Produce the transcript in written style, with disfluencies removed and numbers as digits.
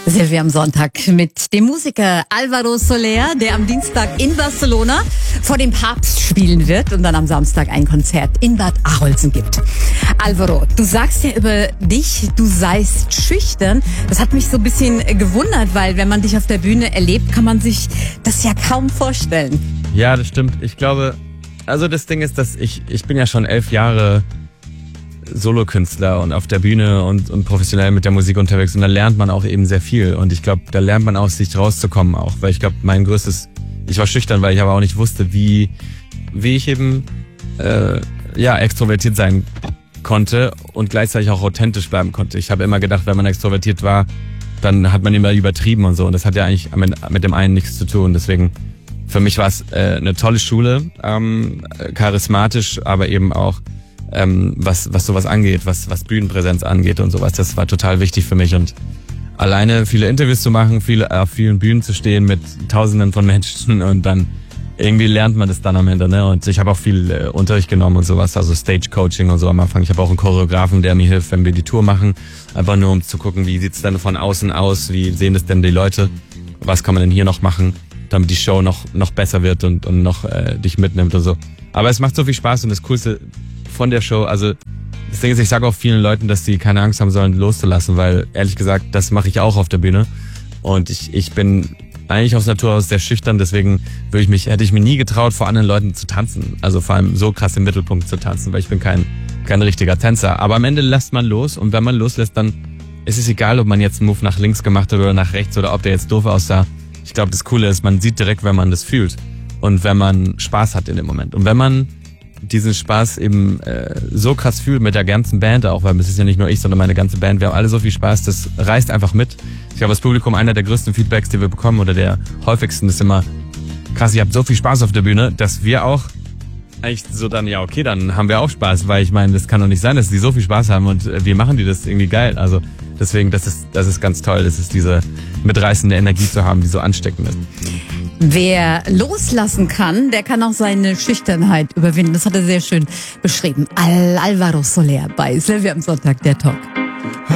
Silvia am Sonntag mit dem Musiker Álvaro Soler, der am Dienstag in Barcelona vor dem Papst spielen wird und dann am Samstag ein Konzert in Bad Arolsen gibt. Álvaro, du sagst ja über dich, du seist schüchtern. Das hat mich so ein bisschen gewundert, weil wenn man dich auf der Bühne erlebt, kann man sich das ja kaum vorstellen. Ja, das stimmt. Ich glaube, also das Ding ist, dass ich bin ja schon 11 Jahre Solokünstler und auf der Bühne und professionell mit der Musik unterwegs und da lernt man auch eben sehr viel und ich glaube, da lernt man auch, sich rauszukommen auch, weil ich glaube, ich war schüchtern, weil ich aber auch nicht wusste, wie ich eben extrovertiert sein konnte und gleichzeitig auch authentisch bleiben konnte. Ich habe immer gedacht, wenn man extrovertiert war, dann hat man immer übertrieben und so und das hat ja eigentlich mit dem einen nichts zu tun, deswegen für mich war es eine tolle Schule, charismatisch, aber eben auch was sowas angeht, was Bühnenpräsenz angeht und sowas, das war total wichtig für mich und alleine viele Interviews zu machen, auf vielen Bühnen zu stehen mit Tausenden von Menschen und dann irgendwie lernt man das dann am Ende, ne? Und ich habe auch viel Unterricht genommen und sowas, also Stage Coaching und so am Anfang. Ich habe auch einen Choreografen, der mir hilft, wenn wir die Tour machen, einfach nur um zu gucken, wie sieht's denn von außen aus, wie sehen das denn die Leute, was kann man denn hier noch machen, damit die Show noch besser wird und noch dich mitnimmt und so. Aber es macht so viel Spaß und das Coolste von der Show, also das Ding ist, ich sage auch vielen Leuten, dass die keine Angst haben sollen, loszulassen, weil ehrlich gesagt, das mache ich auch auf der Bühne und ich bin eigentlich aus Natur aus sehr schüchtern, deswegen hätte ich mir nie getraut, vor anderen Leuten zu tanzen, also vor allem so krass im Mittelpunkt zu tanzen, weil ich bin kein richtiger Tänzer, aber am Ende lässt man los und wenn man loslässt, dann ist es egal, ob man jetzt einen Move nach links gemacht hat oder nach rechts oder ob der jetzt doof aussah. Ich glaube, das Coole ist, man sieht direkt, wenn man das fühlt und wenn man Spaß hat in dem Moment und wenn man diesen Spaß eben so krass fühlt mit der ganzen Band auch, weil es ist ja nicht nur ich, sondern meine ganze Band, wir haben alle so viel Spaß, das reißt einfach mit. Ich glaube, das Publikum, einer der größten Feedbacks, die wir bekommen oder der häufigsten ist immer, krass, ihr habt so viel Spaß auf der Bühne, dass wir auch eigentlich so dann, ja okay, dann haben wir auch Spaß, weil ich meine, das kann doch nicht sein, dass die so viel Spaß haben und wir machen die das irgendwie geil, also deswegen, das ist ganz toll, das ist diese mitreißende Energie zu haben, die so ansteckend ist. Wer loslassen kann, der kann auch seine Schüchternheit überwinden. Das hat er sehr schön beschrieben. Álvaro Soler bei Silvia am Sonntag, der Talk.